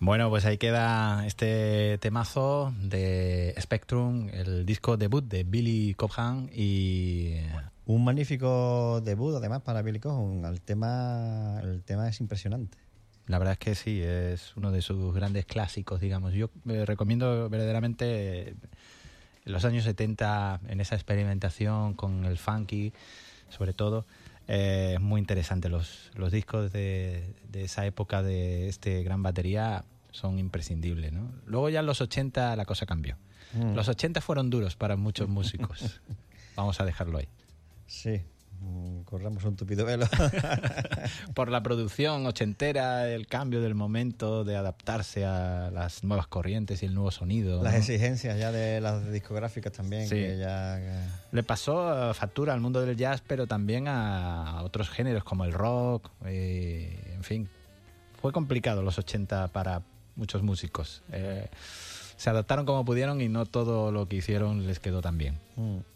Bueno, pues ahí queda este temazo de Spectrum, el disco debut de Billy Cobham y... Un magnífico debut, además, para Billy Cobham. El tema es impresionante. La verdad es que sí, es uno de sus grandes clásicos, digamos. Yo recomiendo verdaderamente en los años 70, en esa experimentación con el funky, sobre todo. Es muy interesante. Los discos de esa época de este gran batería son imprescindibles, ¿no? Luego ya en los 80 la cosa cambió. Los 80 fueron duros para muchos músicos. Vamos a dejarlo ahí. Sí, corramos un tupido velo. Por la producción ochentera, el cambio del momento de adaptarse a las nuevas corrientes y el nuevo sonido. Las ¿no? Exigencias ya de las discográficas también. Sí. Que ya... Le pasó factura al mundo del jazz, pero también a otros géneros como el rock. En fin, fue complicado los 80 para muchos músicos. Se adaptaron como pudieron y no todo lo que hicieron les quedó tan bien.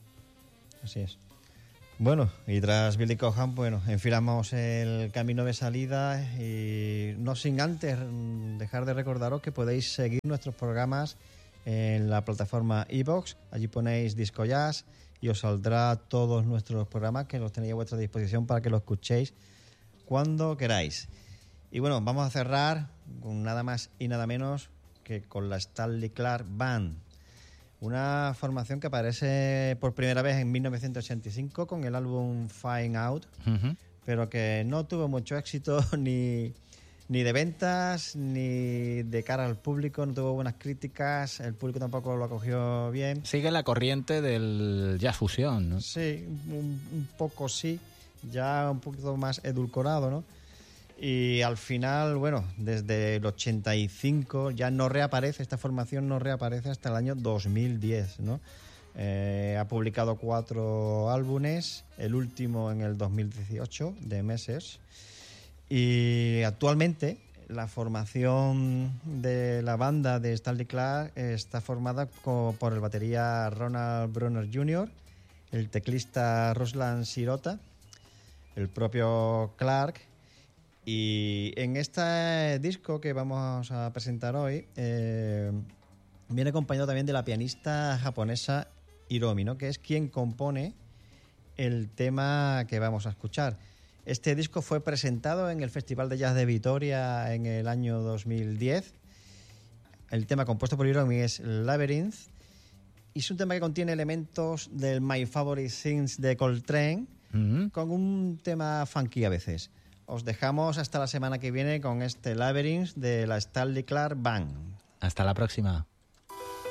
Así es. Bueno, y tras Billy Cobham, bueno, enfilamos el camino de salida y no sin antes dejar de recordaros que podéis seguir nuestros programas en la plataforma iVoox. Allí ponéis Disco Jazz y os saldrá todos nuestros programas que los tenéis a vuestra disposición para que los escuchéis cuando queráis. Y bueno, vamos a cerrar con nada más y nada menos que con la Stanley Clarke Band. Una formación que aparece por primera vez en 1985 con el álbum Find Out, pero que no tuvo mucho éxito ni de ventas ni de cara al público, no tuvo buenas críticas, el público tampoco lo acogió bien. Sigue la corriente del jazz fusión, ¿no? Sí, un poco sí, ya un poquito más edulcorado, ¿no? Y al final, bueno, desde el 85 ya no reaparece, esta formación no reaparece hasta el año 2010, ¿no? Ha publicado 4 álbumes, el último en el 2018, de Messers. Y actualmente la formación de la banda de Stanley Clarke está formada por el batería Ronald Brunner Jr., el teclista Ruslan Sirota, el propio Clarke. Y en este disco que vamos a presentar hoy viene acompañado también de la pianista japonesa Hiromi, ¿no? Que es quien compone el tema que vamos a escuchar. Este disco fue presentado en el Festival de Jazz de Vitoria en el año 2010. El tema compuesto por Hiromi es Labyrinth y es un tema que contiene elementos del My Favorite Things de Coltrane con un tema funky a veces. Os dejamos hasta la semana que viene con este Labyrinth de la Stanley Clarke Band. Hasta la próxima.